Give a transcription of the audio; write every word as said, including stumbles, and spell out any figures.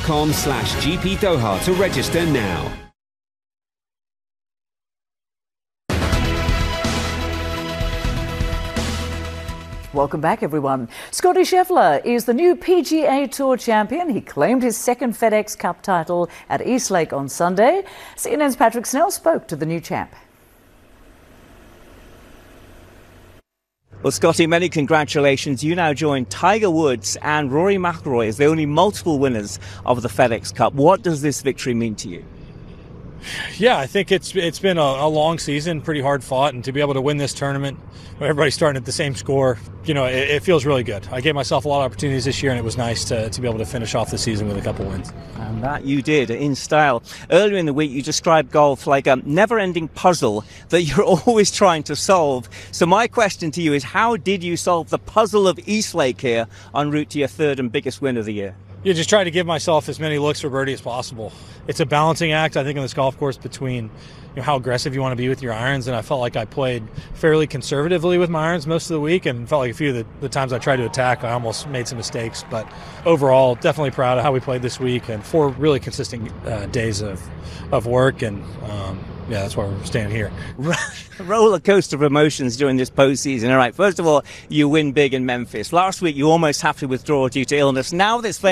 com slash GP Doha to register now. Welcome back, everyone. Scottie Scheffler is the new P G A Tour champion. He claimed his second FedEx Cup title at Eastlake on Sunday. C N N's Patrick Snell spoke to the new champ. Well, Scottie, many congratulations. You now join Tiger Woods and Rory McIlroy as the only multiple winners of the FedEx Cup. What does this victory mean to you? Yeah, I think it's it's been a, a long season, pretty hard fought, and to be able to win this tournament where everybody's starting at the same score, you know, it, it feels really good. I gave myself a lot of opportunities this year, and it was nice to, to be able to finish off the season with a couple wins. And that you did in style. Earlier in the week, you described golf like a never-ending puzzle that you're always trying to solve. So my question to you is, how did you solve the puzzle of Eastlake here en route to your third and biggest win of the year? You just try to give myself as many looks for birdie as possible. It's a balancing act, I think, on this golf course between, you know, how aggressive you want to be with your irons, and I felt like I played fairly conservatively with my irons most of the week, and felt like a few of the, the times I tried to attack, I almost made some mistakes. But overall, definitely proud of how we played this week, and four really consistent uh, days of of work, and um, yeah, that's why we're standing here. Roller coaster of emotions during this postseason. All right, first of all, you win big in Memphis. Last week, you almost have to withdraw due to illness. Now this